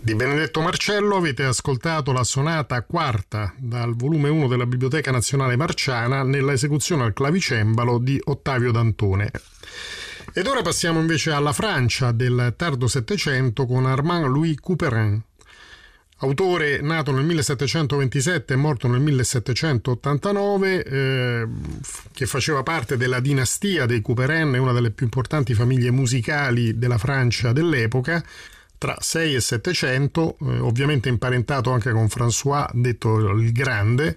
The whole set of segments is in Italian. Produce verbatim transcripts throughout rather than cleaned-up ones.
Di Benedetto Marcello avete ascoltato la sonata quarta dal volume uno della Biblioteca Nazionale Marciana nella esecuzione al clavicembalo di Ottavio Dantone. Ed ora passiamo invece alla Francia del tardo Settecento con Armand-Louis Couperin, autore nato nel millesettecentoventisette e morto nel millesettecentottantanove, eh, che faceva parte della dinastia dei Couperin, una delle più importanti famiglie musicali della Francia dell'epoca, tra sei e settecento, eh, ovviamente imparentato anche con François, detto il Grande.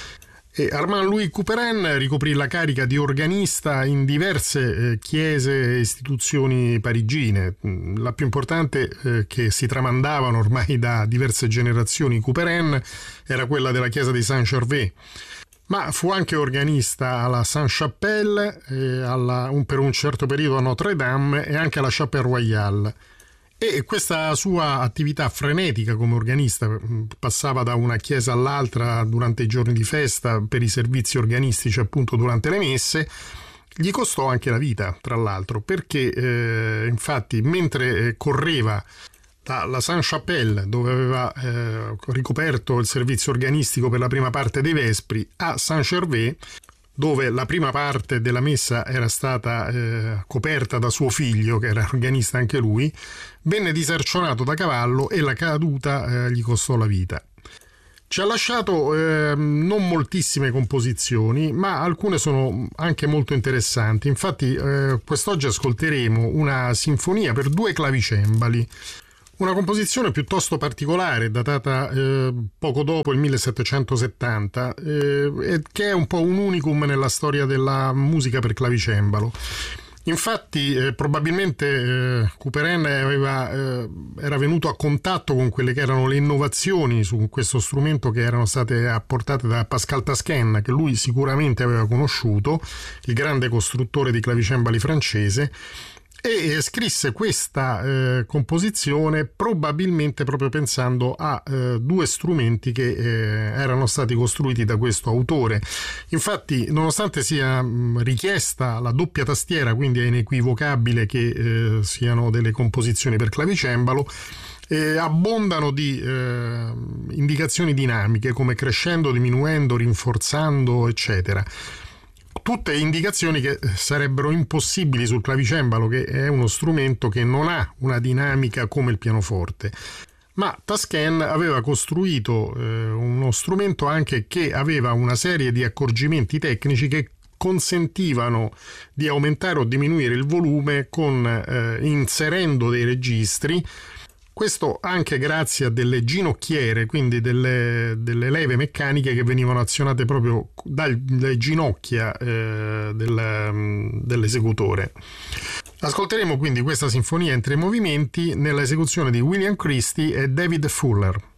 E Armand-Louis Couperin ricoprì la carica di organista in diverse eh, chiese e istituzioni parigine. La più importante, eh, che si tramandavano ormai da diverse generazioni Couperin, era quella della chiesa di Saint-Gervais. Ma fu anche organista alla Sainte-Chapelle, eh, alla, un, per un certo periodo a Notre-Dame e anche alla Chapelle Royale. E questa sua attività frenetica come organista, passava da una chiesa all'altra durante i giorni di festa per i servizi organistici appunto durante le messe, gli costò anche la vita, tra l'altro, perché eh, infatti mentre correva dalla Sainte-Chapelle, dove aveva eh, ricoperto il servizio organistico per la prima parte dei Vespri, a Saint-Gervais, dove la prima parte della messa era stata eh, coperta da suo figlio, che era organista anche lui, venne disarcionato da cavallo e la caduta eh, gli costò la vita. Ci ha lasciato eh, non moltissime composizioni, ma alcune sono anche molto interessanti. Infatti eh, quest'oggi ascolteremo una sinfonia per due clavicembali, una composizione piuttosto particolare, datata eh, poco dopo il millesettecentosettanta, eh, che è un po' un unicum nella storia della musica per clavicembalo. Infatti eh, probabilmente eh, Couperin aveva, eh, era venuto a contatto con quelle che erano le innovazioni su questo strumento che erano state apportate da Pascal Tasken, che lui sicuramente aveva conosciuto, il grande costruttore di clavicembali francese, e scrisse questa eh, composizione probabilmente proprio pensando a eh, due strumenti che eh, erano stati costruiti da questo autore. Infatti, nonostante sia mh, richiesta la doppia tastiera, quindi è inequivocabile che eh, siano delle composizioni per clavicembalo, eh, abbondano di eh, indicazioni dinamiche come crescendo, diminuendo, rinforzando, eccetera. Tutte indicazioni che sarebbero impossibili sul clavicembalo, che è uno strumento che non ha una dinamica come il pianoforte. Ma Tasken aveva costruito eh, uno strumento anche che aveva una serie di accorgimenti tecnici che consentivano di aumentare o diminuire il volume con eh, inserendo dei registri. Questo anche grazie a delle ginocchiere, quindi delle, delle leve meccaniche che venivano azionate proprio dalle ginocchia eh, del, dell'esecutore. Ascolteremo quindi questa sinfonia in tre movimenti nella esecuzione di William Christie e David Fuller.